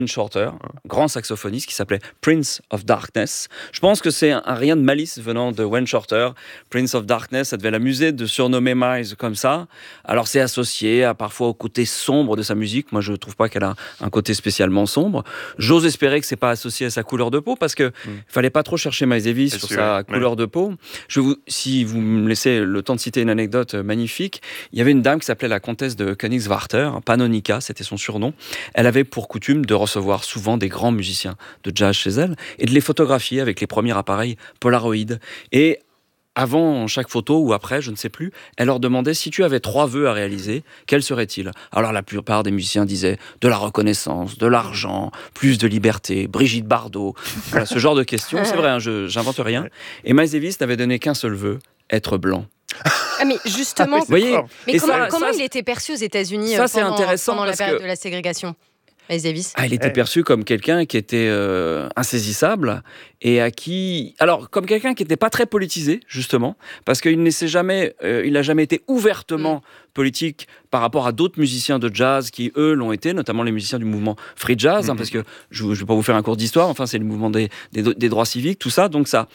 Shorter, grand saxophoniste qui s'appelait Prince of Darkness. Je pense que c'est un rien de malice venant de Wayne Shorter. Prince of Darkness, ça devait l'amuser de surnommer Miles comme ça. Alors c'est associé parfois au côté sombre de sa musique. Moi je ne trouve pas qu'elle a un côté spécialement sombre. J'ose espérer que c'est pas associé à sa couleur de peau parce que fallait pas trop chercher Miles Davis sur sa couleur de peau. Si vous me laissez le temps de citer une anecdote magnifique, il y avait une dame qui s'appelait la comtesse de Königswarter, Pannonica, c'était son surnom. Elle avait pour coutume de recevoir souvent des grands musiciens de jazz chez elle et de les photographier avec les premiers appareils Polaroid. Et avant chaque photo ou après, je ne sais plus, elle leur demandait si tu avais 3 vœux à réaliser, quels seraient-ils ? Alors la plupart des musiciens disaient de la reconnaissance, de l'argent, plus de liberté, Brigitte Bardot, voilà, ce genre de questions. C'est vrai, hein, j'invente rien. Et Miles Davis n'avait donné qu'un seul vœu, être blanc. Ah mais justement, vous voyez, mais comment il était perçu aux États-Unis pendant la période de la ségrégation ? Miles Davis. Il était perçu comme quelqu'un qui était insaisissable et à qui... Alors, comme quelqu'un qui n'était pas très politisé, justement, parce qu'il n'a jamais été ouvertement politique par rapport à d'autres musiciens de jazz qui, eux, l'ont été, notamment les musiciens du mouvement free jazz, parce que je ne vais pas vous faire un cours d'histoire, enfin, c'est le mouvement des droits civiques, tout ça, donc ça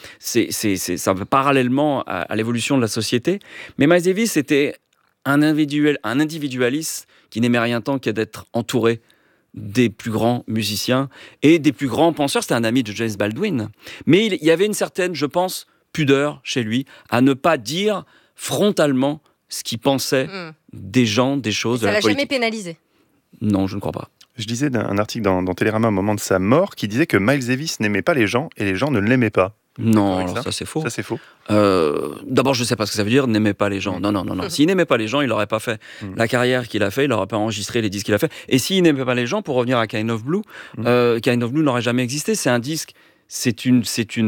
va parallèlement à l'évolution de la société. Mais Miles Davis était un individualiste qui n'aimait rien tant que d'être entouré des plus grands musiciens et des plus grands penseurs. C'était un ami de James Baldwin. Mais il y avait une certaine, je pense, pudeur chez lui à ne pas dire frontalement ce qu'il pensait des gens, des choses. Ça l'a jamais pénalisé ? Non, je ne crois pas. Je lisais un article dans Télérama au moment de sa mort qui disait que Miles Davis n'aimait pas les gens et les gens ne l'aimaient pas. Non, alors ça c'est faux. Ça c'est faux. D'abord, je ne sais pas ce que ça veut dire, n'aimait pas les gens. Non. S'il n'aimait pas les gens, il n'aurait pas fait la carrière qu'il a fait, il n'aurait pas enregistré les disques qu'il a fait. Et s'il n'aimait pas les gens, pour revenir à Kind of Blue, Kind of Blue n'aurait jamais existé. C'est un disque, c'est une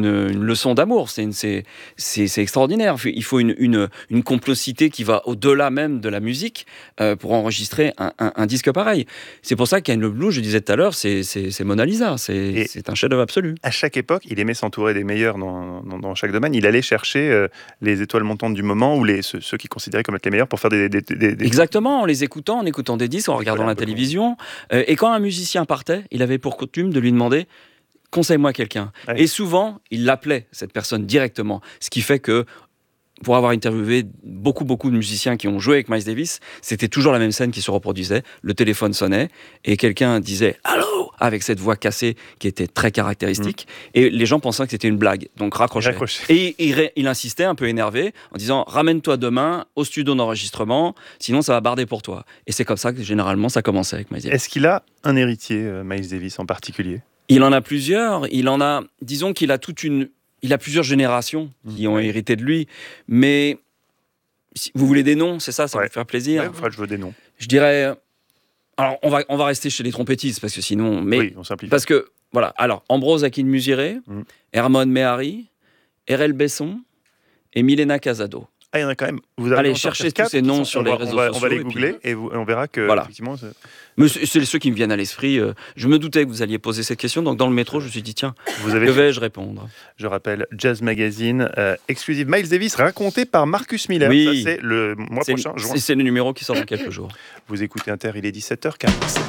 leçon d'amour, c'est extraordinaire. Il faut une complicité qui va au-delà même de la musique pour enregistrer un disque pareil. C'est pour ça que Kind of Blue, je disais tout à l'heure, c'est Mona Lisa, c'est un chef-d'œuvre absolu. À chaque époque, il aimait s'entourer des meilleurs dans chaque domaine. Il allait chercher les étoiles montantes du moment ou ceux qu'il considérait comme être les meilleurs pour faire des... Exactement, en les écoutant, en écoutant des disques, en regardant la télévision. Et quand un musicien partait, il avait pour coutume de lui demander « conseille-moi quelqu'un ». Et souvent, il l'appelait, cette personne, directement. Ce qui fait que, pour avoir interviewé beaucoup de musiciens qui ont joué avec Miles Davis, c'était toujours la même scène qui se reproduisait. Le téléphone sonnait et quelqu'un disait « Allô ?» avec cette voix cassée qui était très caractéristique. Et les gens pensaient que c'était une blague, donc raccrochaient. Et il insistait, un peu énervé, en disant « Ramène-toi demain au studio d'enregistrement, sinon ça va barder pour toi ». Et c'est comme ça que généralement ça commençait avec Miles Davis. Est-ce qu'il a un héritier, Miles Davis en particulier ? Il en a plusieurs. Disons qu'il a il a plusieurs générations qui ont hérité de lui. Mais si vous voulez des noms, c'est ça va vous faire plaisir. Ouais, je veux des noms. Je dirais. Alors, on va rester chez les trompettistes parce que sinon. Oui, on simplifie. Parce que voilà. Alors, Ambrose Akin-Musiré, Hermon Mehari, R.L. Besson et Milena Casado. Il y en a quand même. Allez, cherchez tous ces noms sur les réseaux sociaux. On va les googler et on verra que effectivement. Mais c'est ceux qui me viennent à l'esprit. Je me doutais que vous alliez poser cette question, donc dans le métro, je me suis dit tiens, que vais-je répondre ? Je rappelle Jazz Magazine exclusive Miles Davis raconté par Marcus Miller. Oui, ça c'est le mois prochain. C'est le numéro qui sort dans quelques jours. Vous écoutez Inter, il est 17h47.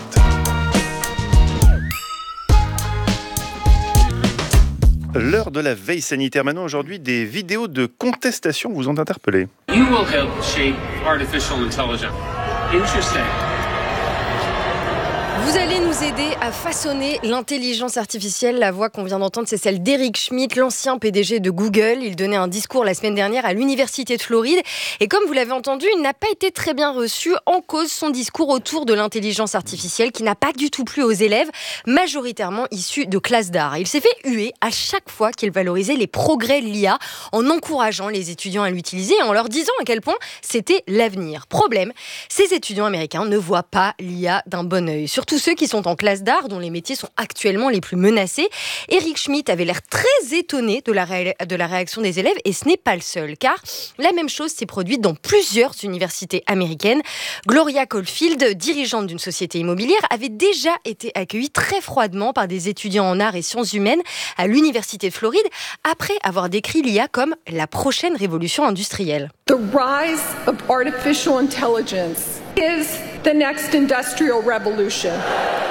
L'heure de la veille sanitaire. Maintenant, aujourd'hui, des vidéos de contestation vous ont interpellé. You will help shape artificial intelligence. Interesting. Vous allez nous aider à façonner l'intelligence artificielle. La voix qu'on vient d'entendre, c'est celle d'Eric Schmidt, l'ancien PDG de Google. Il donnait un discours la semaine dernière à l'Université de Floride. Et comme vous l'avez entendu, il n'a pas été très bien reçu. En cause, son discours autour de l'intelligence artificielle qui n'a pas du tout plu aux élèves, majoritairement issus de classes d'art. Il s'est fait huer à chaque fois qu'il valorisait les progrès de l'IA en encourageant les étudiants à l'utiliser et en leur disant à quel point c'était l'avenir. Problème, ces étudiants américains ne voient pas l'IA d'un bon œil. Surtout ceux qui sont en classe d'art, dont les métiers sont actuellement les plus menacés. Eric Schmidt avait l'air très étonné de la réaction des élèves, et ce n'est pas le seul, car la même chose s'est produite dans plusieurs universités américaines. Gloria Caulfield, dirigeante d'une société immobilière, avait déjà été accueillie très froidement par des étudiants en arts et sciences humaines à l'Université de Floride, après avoir décrit l'IA comme la prochaine révolution industrielle. The rise of artificial intelligence is the next industrial revolution.